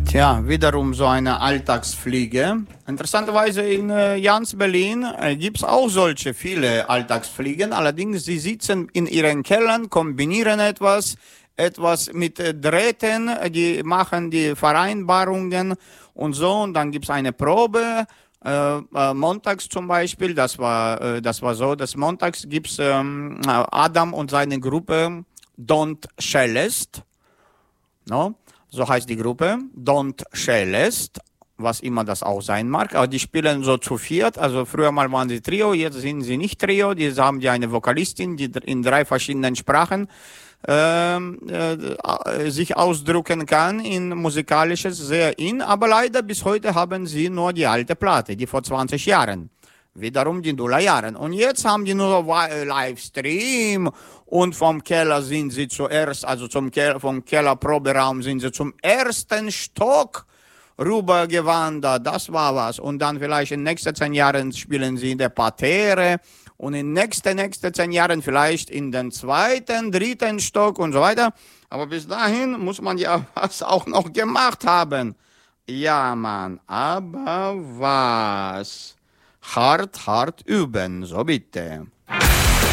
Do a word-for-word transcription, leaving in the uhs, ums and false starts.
Tja, wiederum so eine Alltagsfliege. Interessanterweise in äh, Jans Berlin äh, gibt's auch solche viele Alltagsfliegen. Allerdings, sie sitzen in ihren Kellern, kombinieren etwas, etwas mit äh, Drähten, die machen die Vereinbarungen und so. Und dann gibt's eine Probe. Äh, äh, montags zum Beispiel, das war, äh, das war so, dass montags gibt's ähm, Adam und seine Gruppe Don't Cellest. No? So heißt die Gruppe, Don't Cellest, was immer das auch sein mag. Aber die spielen so zu viert, also früher mal waren sie Trio, jetzt sind sie nicht Trio, die haben ja eine Vokalistin, die in drei verschiedenen Sprachen ähm, äh, sich ausdrücken kann in musikalisches, sehr in, aber leider bis heute haben sie nur die alte Platte, die vor zwanzig Jahren. Wiederum die Nullerjahren. Und jetzt haben die nur Livestream und vom Keller sind sie zuerst, also zum Keller, vom Kellerproberaum sind sie zum ersten Stock rübergewandert. Das war was. Und dann vielleicht in den nächsten zehn Jahren spielen sie in der Parterre und in den nächsten, nächsten zehn Jahren vielleicht in den zweiten, dritten Stock und so weiter. Aber bis dahin muss man ja was auch noch gemacht haben. Ja, Mann, aber was? Hart, hart üben, so bitte.